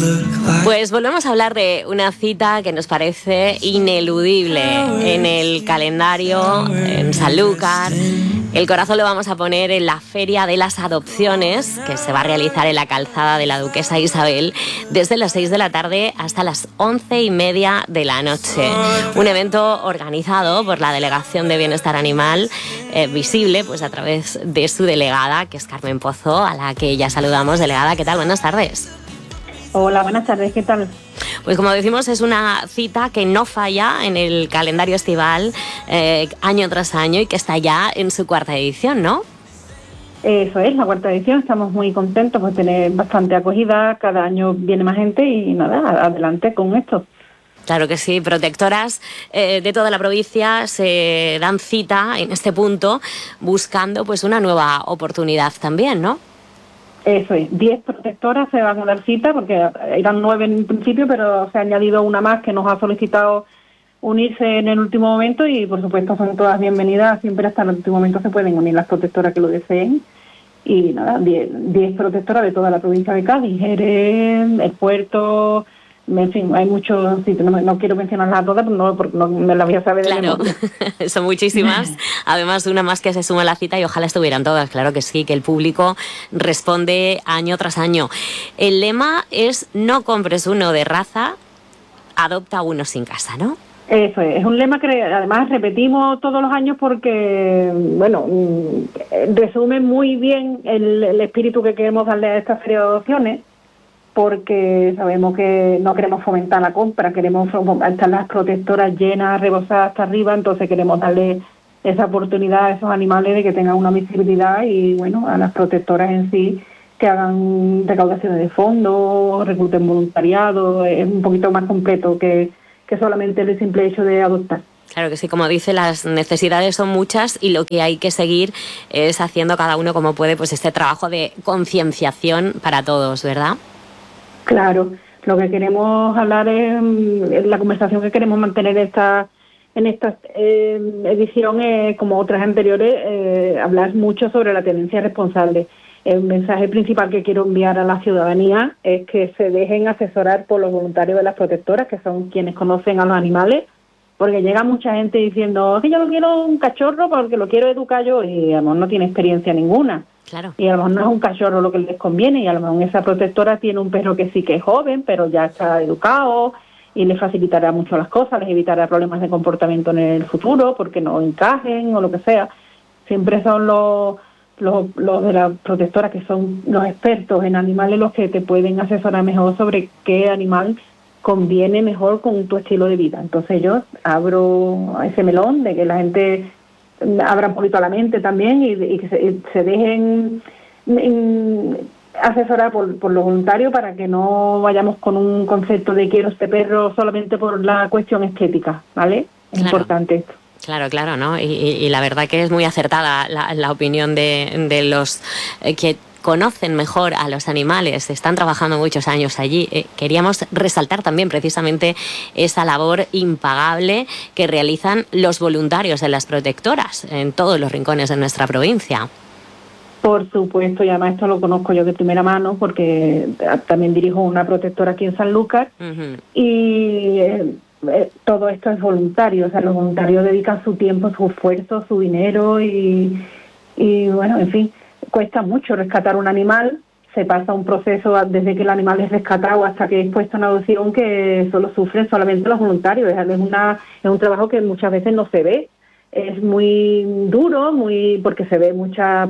Pues volvemos a hablar de una cita que nos parece ineludible en el calendario en Sanlúcar. El corazón lo vamos a poner en la Feria de las Adopciones, que se va a realizar en la calzada de la Duquesa Isabel desde las 6 de la tarde hasta las 11:30 de la noche. Un evento organizado por la Delegación de Bienestar Animal, visible pues a través de su delegada, que es Carmen Pozo, a la que ya saludamos. Delegada, ¿qué tal? Buenas tardes. Hola, buenas tardes, ¿qué tal? Pues como decimos, es una cita que no falla en el calendario estival año tras año y que está ya en su cuarta edición, ¿no? Eso es, la cuarta edición, estamos muy contentos por tener bastante acogida, cada año viene más gente y nada, adelante con esto. Claro que sí, protectoras de toda la provincia se dan cita en este punto buscando pues una nueva oportunidad también, ¿no? Eso es, 10 protectoras se van a dar cita, porque eran 9 en principio, pero se ha añadido una más que nos ha solicitado unirse en el último momento y por supuesto son todas bienvenidas, siempre hasta el último momento se pueden unir las protectoras que lo deseen. Y nada, 10 protectoras de toda la provincia de Cádiz, Jerez, el puerto, en fin, hay muchos sitios, no quiero mencionarlas todas porque no me las voy a saber de memoria. Son muchísimas, además una más que se suma a la cita y ojalá estuvieran todas, claro que sí, que el público responde año tras año. El lema es: no compres uno de raza, adopta uno sin casa, ¿no? Eso es un lema que además repetimos todos los años porque, bueno, resume muy bien el espíritu que queremos darle a esta feria de adopciones, porque sabemos que no queremos fomentar la compra, queremos estar las protectoras llenas, rebosadas hasta arriba, entonces queremos darle esa oportunidad a esos animales de que tengan una visibilidad y, bueno, a las protectoras en sí que hagan recaudaciones de fondos, recluten voluntariado, es un poquito más completo que solamente el simple hecho de adoptar. Claro que sí, como dice, las necesidades son muchas y lo que hay que seguir es haciendo cada uno como puede pues este trabajo de concienciación para todos, ¿verdad? Claro, lo que queremos hablar es la conversación que queremos mantener en esta edición, como otras anteriores, hablar mucho sobre la tenencia responsable. El mensaje principal que quiero enviar a la ciudadanía es que se dejen asesorar por los voluntarios de las protectoras, que son quienes conocen a los animales, porque llega mucha gente diciendo que yo no quiero un cachorro porque lo quiero educar yo, y a lo mejor no tiene experiencia ninguna. Claro. Y a lo mejor no es un cachorro lo que les conviene, y a lo mejor esa protectora tiene un perro que sí que es joven, pero ya está educado y les facilitará mucho las cosas, les evitará problemas de comportamiento en el futuro porque no encajen o lo que sea. Siempre son los de la protectora, que son los expertos en animales, los que te pueden asesorar mejor sobre qué animal conviene mejor con tu estilo de vida. Entonces yo abro ese melón de que la gente abra un poquito la mente también y que se dejen asesorar por los voluntarios, para que no vayamos con un concepto de quiero este perro solamente por la cuestión estética, ¿vale? Es importante esto. Claro, ¿no? Y la verdad que es muy acertada la opinión de los que conocen mejor a los animales, están trabajando muchos años allí. Queríamos resaltar también precisamente esa labor impagable que realizan los voluntarios de las protectoras en todos los rincones de nuestra provincia. Por supuesto, y además esto lo conozco yo de primera mano porque también dirijo una protectora aquí en Sanlúcar. Uh-huh. Y todo esto es voluntario, o sea, los voluntarios dedican su tiempo, su esfuerzo, su dinero y bueno, en fin, cuesta mucho rescatar un animal. Se pasa un proceso desde que el animal es rescatado hasta que es puesto en adopción, que solo sufren solamente los voluntarios. Es un trabajo que muchas veces no se ve. Es muy duro, porque se ve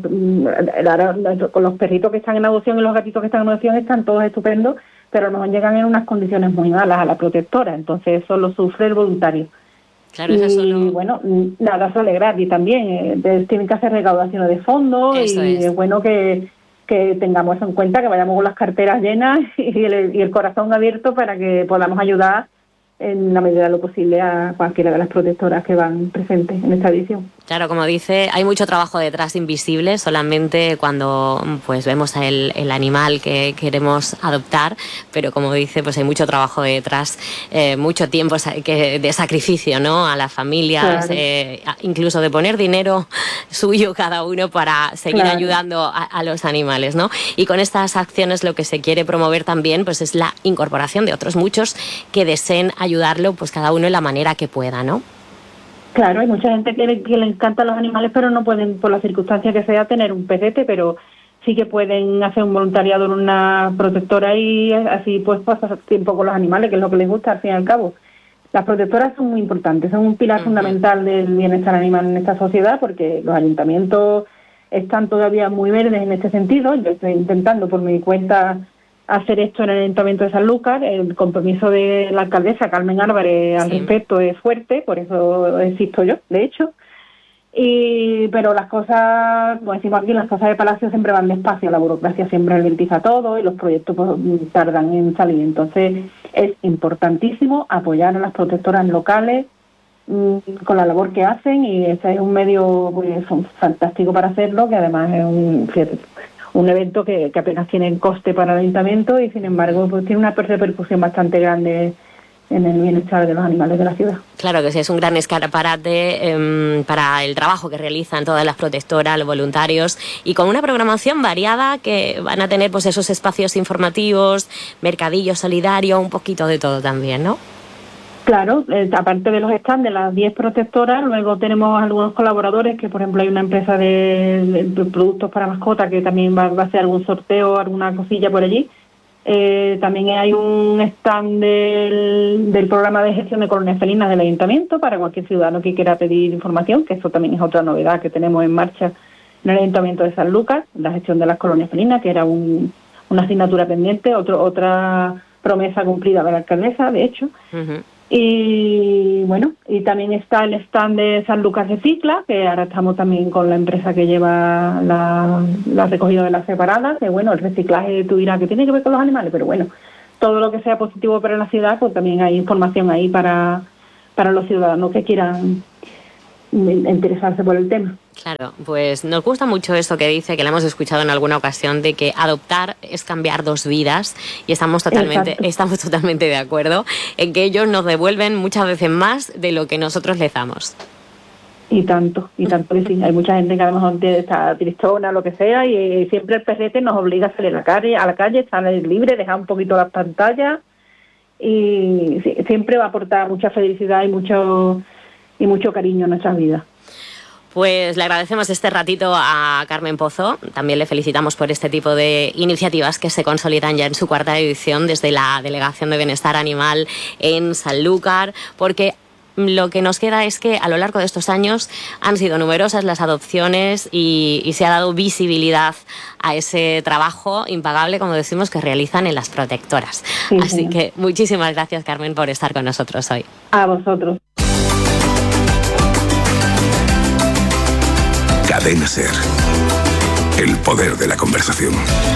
con los perritos que están en adopción y los gatitos que están en adopción están todos estupendos, pero a lo mejor llegan en unas condiciones muy malas a la protectora, entonces eso lo sufre el voluntario. Claro, eso solo... Y bueno, nada sale gratis también, tienen que hacer recaudaciones de fondos, y es bueno que tengamos eso en cuenta, que vayamos con las carteras llenas y el corazón abierto para que podamos ayudar en la medida de lo posible a cualquiera de las protectoras que van presentes en esta edición. Claro, como dice, hay mucho trabajo detrás invisible, solamente cuando pues vemos el animal que queremos adoptar, pero como dice, pues hay mucho trabajo detrás, mucho tiempo de sacrificio, ¿no? A las familias, claro. Incluso de poner dinero suyo cada uno para seguir claro. ayudando a los animales, ¿no? Y con estas acciones lo que se quiere promover también pues es la incorporación de otros muchos que deseen ayudarlo, pues cada uno en la manera que pueda, ¿no? Claro, hay mucha gente que le encantan los animales, pero no pueden, por la circunstancia que sea, tener un perrete, pero sí que pueden hacer un voluntariado en una protectora y así pues pasar tiempo con los animales, que es lo que les gusta al fin y al cabo. Las protectoras son muy importantes, son un pilar fundamental del bienestar animal en esta sociedad, porque los ayuntamientos están todavía muy verdes en este sentido. Yo estoy intentando por mi cuenta hacer esto en el Ayuntamiento de Sanlúcar. El compromiso de la alcaldesa Carmen Álvarez al respecto es fuerte, por eso existo yo, de hecho. Pero las cosas, como decimos aquí, las cosas de Palacio siempre van despacio, la burocracia siempre ralentiza todo y los proyectos pues, tardan en salir. Entonces es importantísimo apoyar a las protectoras locales con la labor que hacen, y ese es un medio pues, fantástico para hacerlo, que además es un evento que apenas tiene coste para el ayuntamiento y sin embargo pues tiene una repercusión bastante grande en el bienestar de los animales de la ciudad. Claro que sí, es un gran escaparate para el trabajo que realizan todas las protectoras, los voluntarios, y con una programación variada que van a tener pues esos espacios informativos, mercadillo solidario, un poquito de todo también, ¿no? Claro, aparte de los stands de las 10 protectoras, luego tenemos algunos colaboradores, que por ejemplo hay una empresa de productos para mascotas que también va a hacer algún sorteo, alguna cosilla por allí. También hay un stand del programa de gestión de colonias felinas del ayuntamiento para cualquier ciudadano que quiera pedir información, que eso también es otra novedad que tenemos en marcha en el ayuntamiento de Sanlúcar, la gestión de las colonias felinas, que era una asignatura pendiente, otra promesa cumplida de la alcaldesa, de hecho. Uh-huh. Y bueno, y también está el stand de Sanlúcar Recicla, que ahora estamos también con la empresa que lleva la recogida de las separadas, que bueno, el reciclaje tú dirás que tiene que ver con los animales, pero bueno, todo lo que sea positivo para la ciudad, pues también hay información ahí para los ciudadanos que quieran interesarse por el tema. Claro, pues nos gusta mucho esto que dice, que lo hemos escuchado en alguna ocasión, de que adoptar es cambiar 2 vidas, y estamos totalmente de acuerdo en que ellos nos devuelven muchas veces más de lo que nosotros les damos. Y tanto que sí. Hay mucha gente que a lo mejor está tristona, lo que sea, y siempre el perrete nos obliga a salir a la calle, estar libre, dejar un poquito las pantallas, y sí, siempre va a aportar mucha felicidad y mucho cariño a nuestras vidas. Pues le agradecemos este ratito a Carmen Pozo. También le felicitamos por este tipo de iniciativas que se consolidan ya en su 4ª edición desde la Delegación de Bienestar Animal en Sanlúcar, porque lo que nos queda es que a lo largo de estos años han sido numerosas las adopciones y se ha dado visibilidad a ese trabajo impagable, como decimos, que realizan en las protectoras. Sí, así que muchísimas gracias, Carmen, por estar con nosotros hoy. A vosotros. Cadena SER. El poder de la conversación.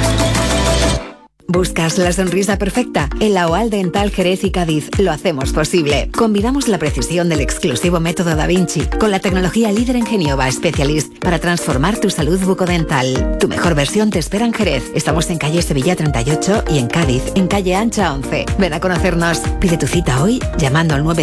¿Buscas la sonrisa perfecta? En la OAL Dental Jerez y Cádiz lo hacemos posible. Combinamos la precisión del exclusivo método Da Vinci con la tecnología líder en Geniova Specialist para transformar tu salud bucodental. Tu mejor versión te espera en Jerez. Estamos en calle Sevilla 38 y en Cádiz, en calle Ancha 11. Ven a conocernos. Pide tu cita hoy llamando al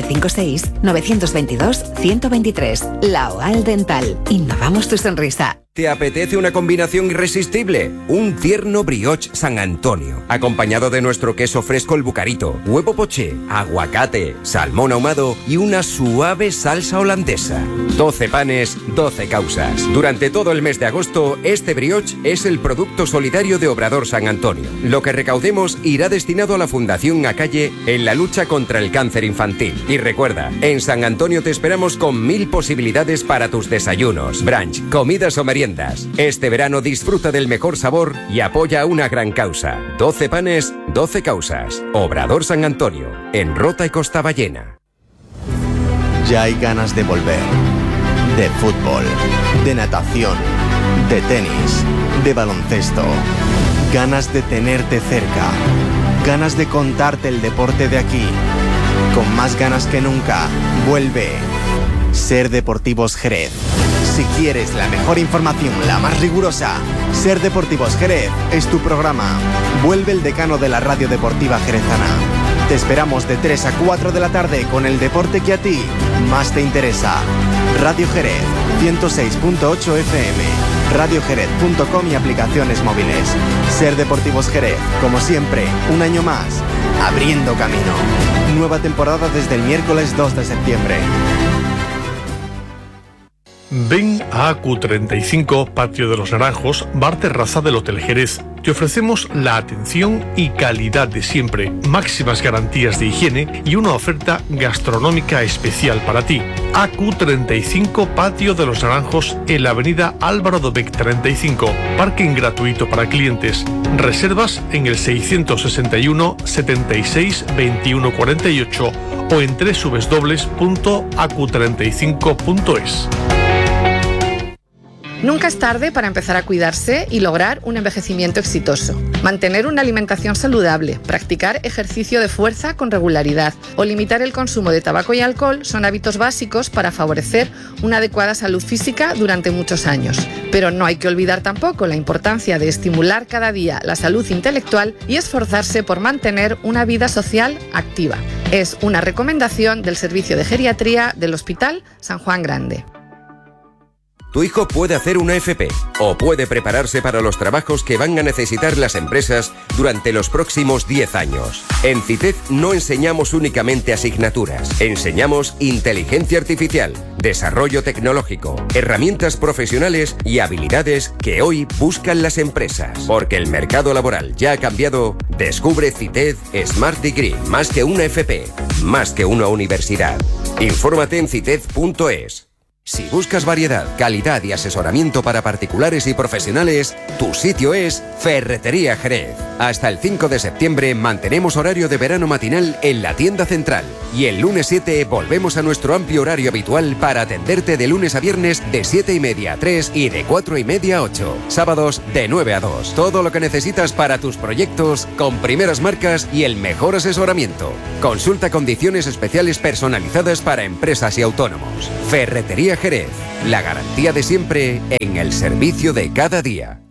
956-922-123. La OAL Dental. Innovamos tu sonrisa. ¿Te apetece una combinación irresistible? Un tierno brioche San Antonio, acompañado de nuestro queso fresco el Bucarito, huevo poché, aguacate, salmón ahumado y una suave salsa holandesa. 12 panes, 12 causas. Durante todo el mes de agosto, este brioche es el producto solidario de Obrador San Antonio. Lo que recaudemos irá destinado a la Fundación Acalle en la lucha contra el cáncer infantil. Y recuerda, en San Antonio te esperamos con 1000 posibilidades para tus desayunos, brunch, comidas o meriendas. Este verano disfruta del mejor sabor y apoya una gran causa. 12 panes, 12 causas. Obrador San Antonio, en Rota y Costa Ballena. Ya hay ganas de volver. De fútbol, de natación, de tenis, de baloncesto. Ganas de tenerte cerca. Ganas de contarte el deporte de aquí. con más ganas que nunca. Vuelve Ser Deportivos Jerez. Si quieres la mejor información, la más rigurosa, Ser Deportivos Jerez es tu programa. Vuelve el decano de la radio deportiva jerezana. Te esperamos de 3 a 4 de la tarde con el deporte que a ti más te interesa. Radio Jerez, 106.8 FM, radiojerez.com y aplicaciones móviles. Ser Deportivos Jerez, como siempre, un año más, abriendo camino. Nueva temporada desde el miércoles 2 de septiembre. Ven a AQ35, Patio de los Naranjos, bar terraza del Hotel Jerez. Te ofrecemos la atención y calidad de siempre, máximas garantías de higiene y una oferta gastronómica especial para ti. AQ35, Patio de los Naranjos, en la avenida Álvaro Dobech 35. Parking gratuito para clientes. Reservas en el 661 76 21 48 o en www.aq35.es. Nunca es tarde para empezar a cuidarse y lograr un envejecimiento exitoso. Mantener una alimentación saludable, practicar ejercicio de fuerza con regularidad o limitar el consumo de tabaco y alcohol son hábitos básicos para favorecer una adecuada salud física durante muchos años. Pero no hay que olvidar tampoco la importancia de estimular cada día la salud intelectual y esforzarse por mantener una vida social activa. Es una recomendación del Servicio de Geriatría del Hospital San Juan Grande. Tu hijo puede hacer una FP o puede prepararse para los trabajos que van a necesitar las empresas durante los próximos 10 años. En CITED no enseñamos únicamente asignaturas, enseñamos inteligencia artificial, desarrollo tecnológico, herramientas profesionales y habilidades que hoy buscan las empresas. Porque el mercado laboral ya ha cambiado, descubre CITED Smart Degree, más que una FP, más que una universidad. Infórmate en cited.es. Si buscas variedad, calidad y asesoramiento para particulares y profesionales, tu sitio es Ferretería Jerez. Hasta el 5 de septiembre mantenemos horario de verano matinal en la tienda central. Y el lunes 7 volvemos a nuestro amplio horario habitual para atenderte de lunes a viernes de 7:30 a 3 y de 4:30 a 8. Sábados de 9 a 2. Todo lo que necesitas para tus proyectos con primeras marcas y el mejor asesoramiento. Consulta condiciones especiales personalizadas para empresas y autónomos. Ferretería Jerez, la garantía de siempre en el servicio de cada día.